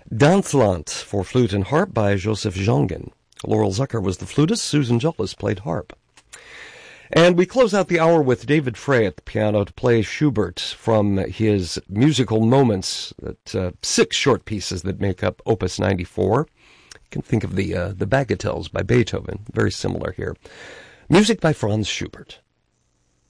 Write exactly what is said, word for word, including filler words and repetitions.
Dansland for flute and harp by Joseph Jongen. Laurel Zucker was the flutist. Susan Gillis played harp. And we close out the hour with David Frey at the piano to play Schubert from his musical moments, that, uh, six short pieces that make up Opus ninety-four. You can think of the uh, the Bagatelles by Beethoven, very similar here. Music by Franz Schubert.